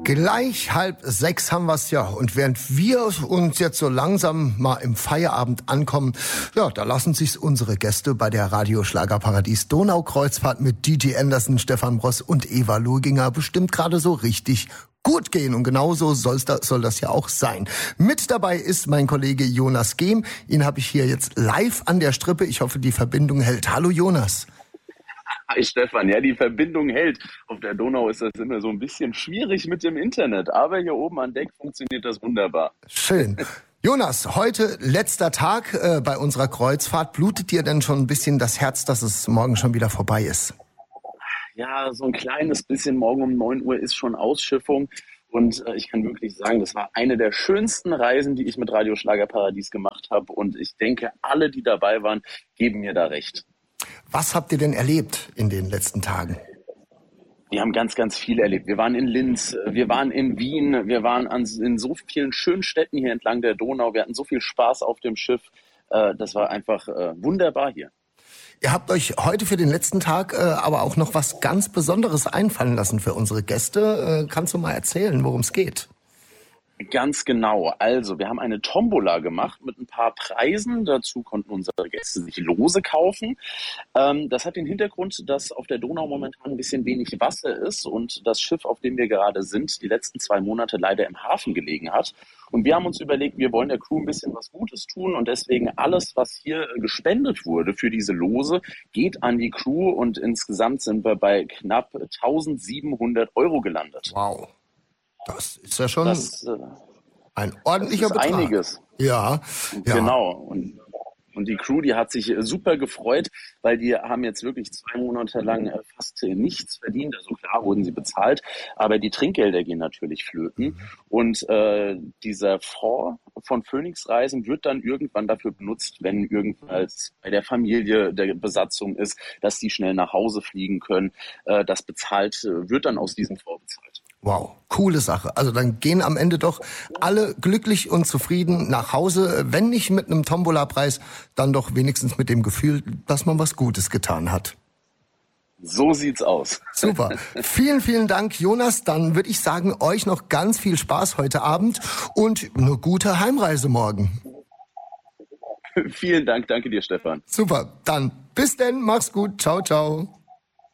Gleich 5:30 haben wir's ja. Und während wir uns jetzt so langsam mal im Feierabend ankommen, ja, da lassen sich unsere Gäste bei der Radioschlagerparadies Donaukreuzfahrt mit DJ Anderson, Stefan Bross und Eva Luginger bestimmt gerade so richtig gut gehen. Und genauso soll das ja auch sein. Mit dabei ist mein Kollege Jonas Gehm. Ihn habe ich hier jetzt live an der Strippe. Ich hoffe, die Verbindung hält. Hallo Jonas. Hi Stefan, ja, die Verbindung hält. Auf der Donau ist das immer so ein bisschen schwierig mit dem Internet, aber hier oben an Deck funktioniert das wunderbar. Schön. Jonas, heute letzter Tag bei unserer Kreuzfahrt. Blutet dir denn schon ein bisschen das Herz, dass es morgen schon wieder vorbei ist? Ja, so ein kleines bisschen. Morgen um 9 Uhr ist schon Ausschiffung. Und ich kann wirklich sagen, das war eine der schönsten Reisen, die ich mit Radio Schlagerparadies gemacht habe. Und ich denke, alle, die dabei waren, geben mir da recht. Was habt ihr denn erlebt in den letzten Tagen? Wir haben ganz, ganz viel erlebt. Wir waren in Linz, wir waren in Wien, wir waren in so vielen schönen Städten hier entlang der Donau. Wir hatten so viel Spaß auf dem Schiff. Das war einfach wunderbar hier. Ihr habt euch heute für den letzten Tag aber auch noch was ganz Besonderes einfallen lassen für unsere Gäste. Kannst du mal erzählen, worum es geht? Ganz genau. Also, wir haben eine Tombola gemacht mit ein paar Preisen. Dazu konnten unsere Gäste sich Lose kaufen. Das hat den Hintergrund, dass auf der Donau momentan ein bisschen wenig Wasser ist und das Schiff, auf dem wir gerade sind, die letzten 2 Monate leider im Hafen gelegen hat. Und wir haben uns überlegt, wir wollen der Crew ein bisschen was Gutes tun und deswegen alles, was hier gespendet wurde für diese Lose, geht an die Crew und insgesamt sind wir bei knapp 1.700 € gelandet. Wow. Das ist ja schon ein ordentlicher Betrag. Einiges. Ja. Genau. Und die Crew, die hat sich super gefreut, weil die haben jetzt wirklich 2 Monate lang fast nichts verdient. Also klar wurden sie bezahlt, aber die Trinkgelder gehen natürlich flöten. Und dieser Fonds von Phoenix Reisen wird dann irgendwann dafür benutzt, wenn irgendwas bei der Familie der Besatzung ist, dass die schnell nach Hause fliegen können. Das bezahlt wird dann aus diesem Fonds bezahlt. Wow, coole Sache. Also dann gehen am Ende doch alle glücklich und zufrieden nach Hause. Wenn nicht mit einem Tombola-Preis, dann doch wenigstens mit dem Gefühl, dass man was Gutes getan hat. So sieht's aus. Super. Vielen, vielen Dank, Jonas. Dann würde ich sagen, euch noch ganz viel Spaß heute Abend und eine gute Heimreise morgen. Vielen Dank. Danke dir, Stefan. Super. Dann bis denn. Mach's gut. Ciao, ciao.